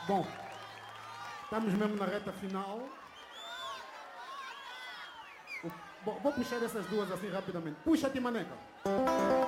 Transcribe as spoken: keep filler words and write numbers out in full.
Bom, estamos mesmo na reta final. O- Bom, vou puxar essas duas assim rapidamente. Puxa-te, maneca.